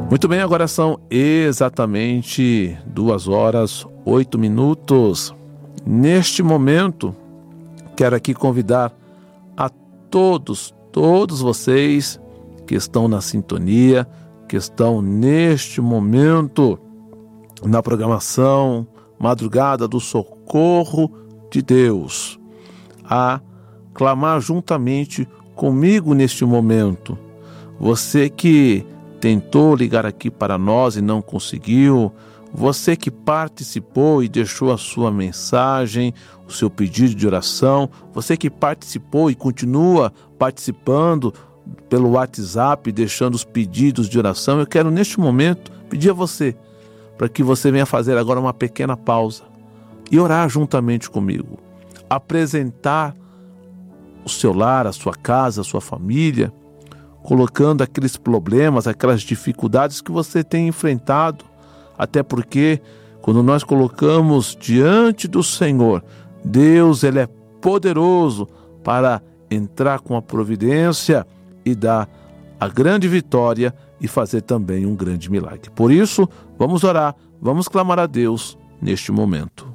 Muito bem, agora são exatamente 2h08. Neste momento, quero aqui convidar a todos vocês que estão na sintonia, que estão neste momento na programação Madrugada do Socorro de Deus, a clamar juntamente comigo neste momento. Você que tentou ligar aqui para nós e não conseguiu, você que participou e deixou a sua mensagem, o seu pedido de oração, você que participou e continua participando pelo WhatsApp, deixando os pedidos de oração, eu quero neste momento pedir a você, para que você venha fazer agora uma pequena pausa e orar juntamente comigo, apresentar o seu lar, a sua casa, a sua família, colocando aqueles problemas, aquelas dificuldades que você tem enfrentado, até porque quando nós colocamos diante do Senhor, Deus, Ele é poderoso para entrar com a providência e dar a grande vitória e fazer também um grande milagre. Por isso, vamos orar, vamos clamar a Deus neste momento.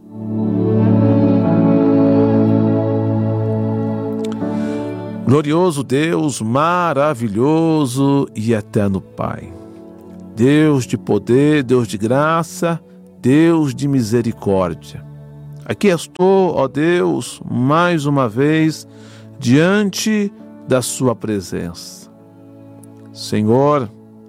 Glorioso Deus, maravilhoso e eterno Pai, Deus de poder, Deus de graça, Deus de misericórdia. Aqui estou, ó Deus, mais uma vez, diante da sua presença. Senhor,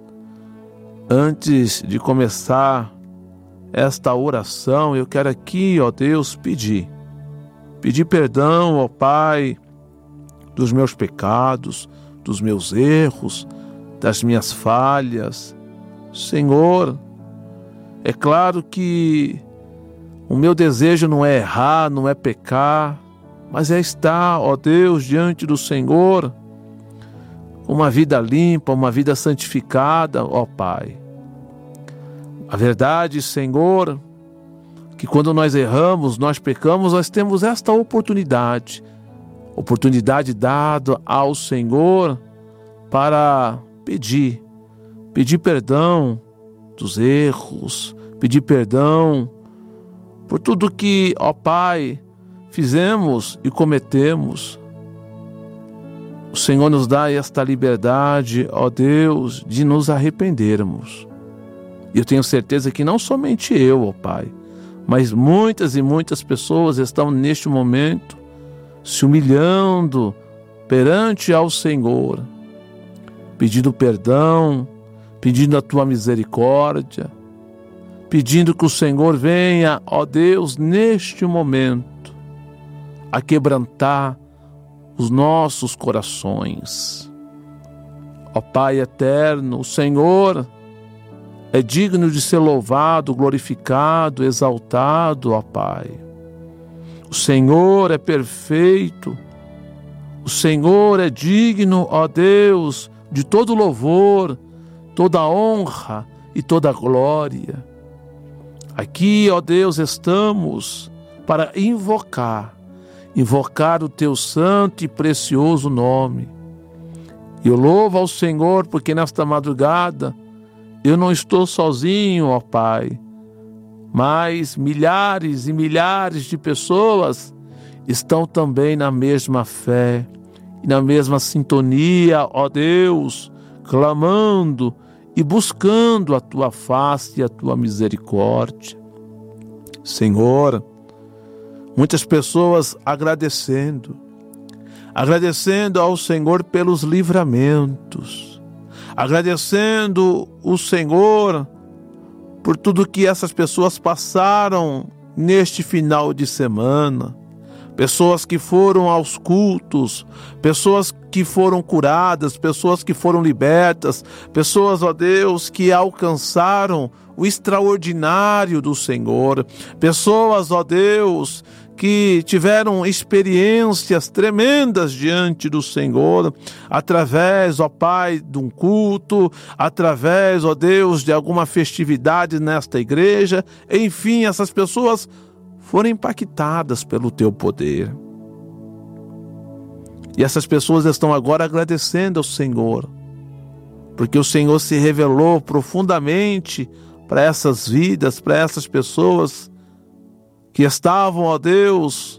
antes de começar esta oração, eu quero aqui, ó Deus, pedir perdão, ó Pai, dos meus pecados, dos meus erros, das minhas falhas. Senhor, é claro que o meu desejo não é errar, não é pecar, mas é estar, ó Deus, diante do Senhor, com uma vida limpa, uma vida santificada, ó Pai. A verdade, Senhor, que quando nós erramos, nós pecamos, nós temos esta oportunidade dada ao Senhor para pedir perdão dos erros, pedir perdão por tudo que, ó Pai, fizemos e cometemos. O Senhor nos dá esta liberdade, ó Deus, de nos arrependermos. E eu tenho certeza que não somente eu, ó Pai, mas muitas e muitas pessoas estão neste momento se humilhando perante ao Senhor, pedindo perdão, pedindo a Tua misericórdia, pedindo que o Senhor venha, ó Deus, neste momento, a quebrantar os nossos corações. Ó Pai eterno, o Senhor é digno de ser louvado, glorificado, exaltado, ó Pai. O Senhor é perfeito, o Senhor é digno, ó Deus, de todo louvor, toda honra e toda glória. Aqui, ó Deus, estamos para invocar o Teu santo e precioso nome. Eu louvo ao Senhor porque nesta madrugada eu não estou sozinho, ó Pai, mas milhares e milhares de pessoas estão também na mesma fé e na mesma sintonia, ó Deus, clamando e buscando a Tua face e a Tua misericórdia. Senhor, muitas pessoas agradecendo ao Senhor pelos livramentos, agradecendo o Senhor por tudo que essas pessoas passaram neste final de semana. Pessoas que foram aos cultos, pessoas que foram curadas, pessoas que foram libertas, pessoas, ó Deus, que alcançaram o extraordinário do Senhor, pessoas, ó Deus, que tiveram experiências tremendas diante do Senhor, através, ó Pai, de um culto, através, ó Deus, de alguma festividade nesta igreja. Enfim, essas pessoas foram impactadas pelo Teu poder. E essas pessoas estão agora agradecendo ao Senhor porque o Senhor se revelou profundamente para essas vidas, para essas pessoas que estavam, ó Deus,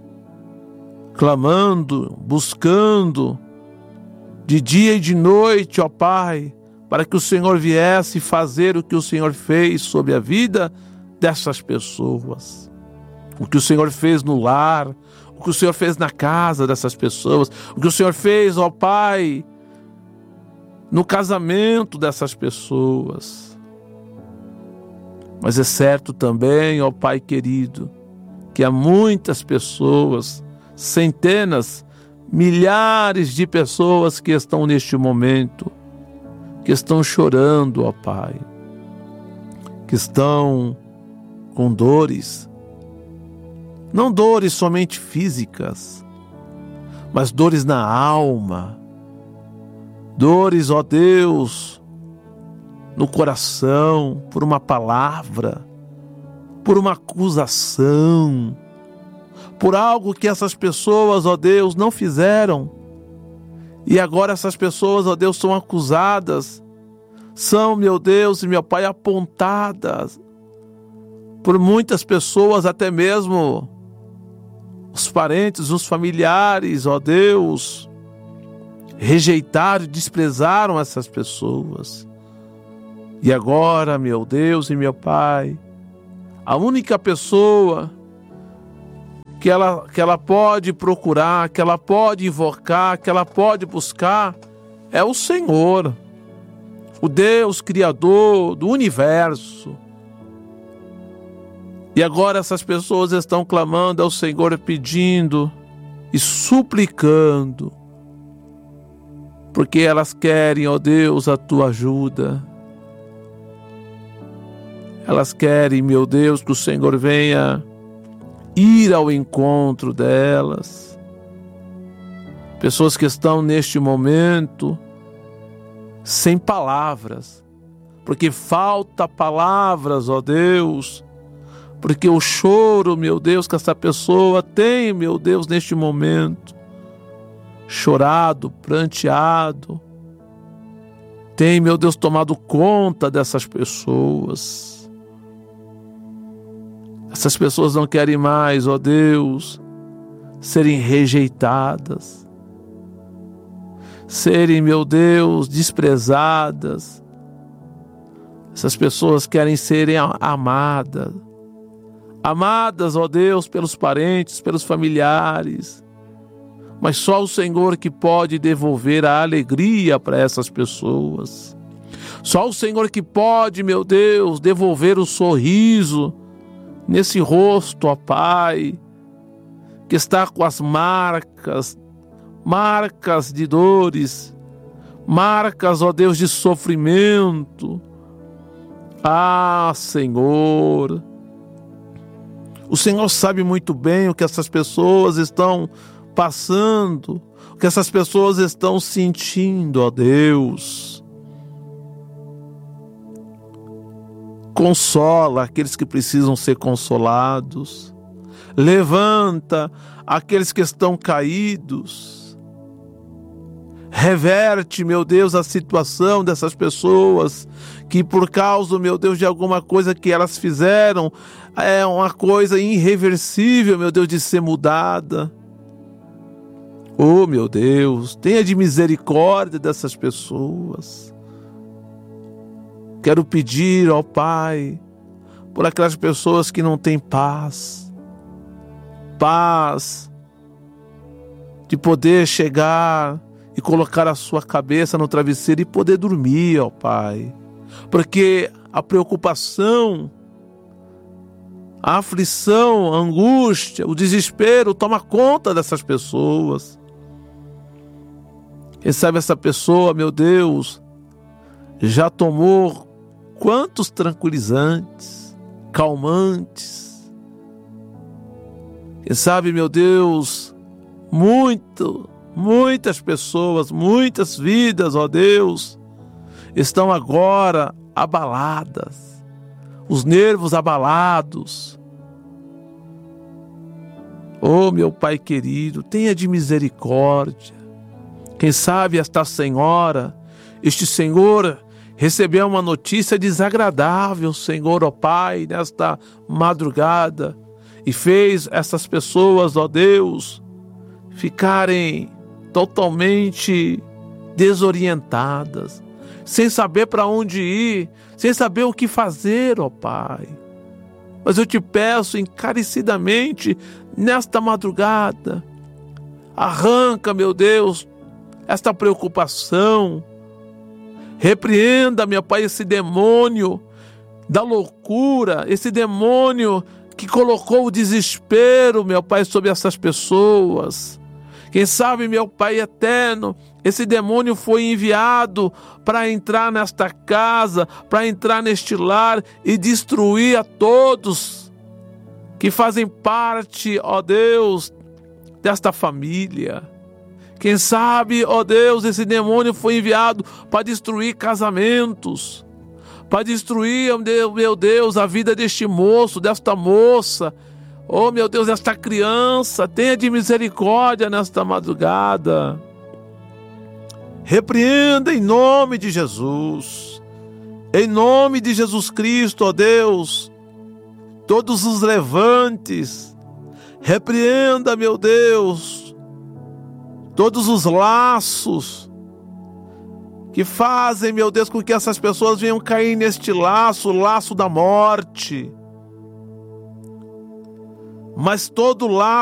clamando, buscando, de dia e de noite, ó Pai, para que o Senhor viesse fazer o que o Senhor fez sobre a vida dessas pessoas. O que o Senhor fez no lar, o que o Senhor fez na casa dessas pessoas, o que o Senhor fez, ó Pai, no casamento dessas pessoas. Mas é certo também, ó Pai querido, que há muitas pessoas, centenas, milhares de pessoas que estão neste momento, que estão chorando, ó Pai, que estão com dores, não dores somente físicas, mas dores na alma, dores, ó Deus, no coração, por uma palavra, por uma acusação, por algo que essas pessoas, ó Deus, não fizeram. E agora essas pessoas, ó Deus, são acusadas, são, meu Deus e meu Pai, apontadas por muitas pessoas, até mesmo os parentes, os familiares, ó Deus, rejeitaram e desprezaram essas pessoas. E agora, meu Deus e meu Pai, a única pessoa que ela pode procurar, que ela pode invocar, que ela pode buscar, é o Senhor, o Deus Criador do universo. E agora essas pessoas estão clamando ao Senhor, pedindo e suplicando, porque elas querem, ó Deus, a Tua ajuda. Elas querem, meu Deus, que o Senhor venha ir ao encontro delas. Pessoas que estão neste momento sem palavras, porque falta palavras, ó Deus, porque o choro, meu Deus, que essa pessoa tem, meu Deus, neste momento, chorado, pranteado, tem, meu Deus, tomado conta dessas pessoas. Essas pessoas não querem mais, ó Deus, serem rejeitadas, serem, meu Deus, desprezadas. Essas pessoas querem serem amadas, ó Deus, pelos parentes, pelos familiares. Mas só o Senhor que pode devolver a alegria para essas pessoas. Só o Senhor que pode, meu Deus, devolver o sorriso nesse rosto, ó Pai, que está com as marcas de dores, marcas, ó Deus, de sofrimento. Ah, Senhor, o Senhor sabe muito bem o que essas pessoas estão passando, o que essas pessoas estão sentindo, ó Deus. Consola aqueles que precisam ser consolados. Levanta aqueles que estão caídos. Reverte, meu Deus, a situação dessas pessoas que por causa, meu Deus, de alguma coisa que elas fizeram, é uma coisa irreversível, meu Deus, de ser mudada. Oh, meu Deus, tenha de misericórdia dessas pessoas. Quero pedir, ó Pai, por aquelas pessoas que não têm paz de poder chegar e colocar a sua cabeça no travesseiro e poder dormir, ó Pai, porque a preocupação, a aflição, a angústia, o desespero toma conta dessas pessoas. Quem sabe essa pessoa, meu Deus, já tomou quantos tranquilizantes, calmantes. Quem sabe, meu Deus, muitas pessoas, muitas vidas, ó Deus, estão agora abaladas, os nervos abalados. Oh, meu Pai querido, tenha de misericórdia. Quem sabe esta senhora este senhor recebeu uma notícia desagradável, Senhor, ó Pai, nesta madrugada, e fez essas pessoas, ó Deus, ficarem totalmente desorientadas, sem saber para onde ir, sem saber o que fazer, ó Pai. Mas eu te peço encarecidamente, nesta madrugada, arranca, meu Deus, esta preocupação. Repreenda, meu Pai, esse demônio da loucura, esse demônio que colocou o desespero, meu Pai, sobre essas pessoas. Quem sabe, meu Pai eterno, esse demônio foi enviado para entrar nesta casa, para entrar neste lar e destruir a todos que fazem parte, ó Deus, desta família. Quem sabe, ó Deus, esse demônio foi enviado para destruir casamentos, para destruir, meu Deus, a vida deste moço, desta moça, oh meu Deus, desta criança. Tenha de misericórdia nesta madrugada. Repreenda em nome de Jesus, em nome de Jesus Cristo, ó Deus, todos os levantes. Repreenda, meu Deus, todos os laços que fazem, meu Deus, com que essas pessoas venham cair neste laço, o laço da morte. Mas todo laço